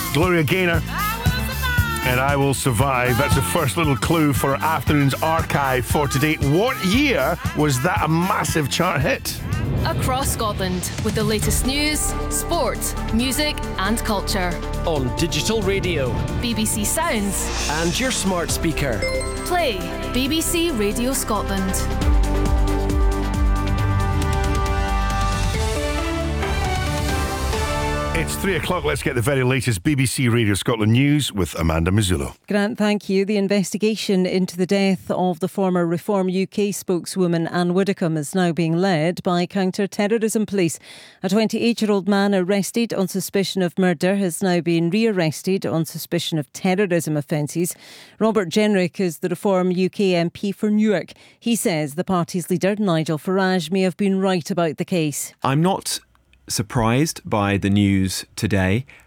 Gloria Gaynor. And I Will Survive. That's the first little clue for our afternoon's archive for today. What year was that a massive chart hit? Across Scotland with the latest news, sport, music and culture. On digital radio, BBC Sounds and your smart speaker. Play BBC Radio Scotland. It's 3 o'clock. Let's get the very latest BBC Radio Scotland news with Amanda Mazzullo. Grant, thank you. The investigation into the death of the former Reform UK spokeswoman Anne Widdecombe is now being led by counter-terrorism police. A 28-year-old man arrested on suspicion of murder has now been re-arrested on suspicion of terrorism offences. Robert Jenrick is the Reform UK MP for Newark. He says the party's leader, Nigel Farage, may have been right about the case. I'm not surprised by the news today.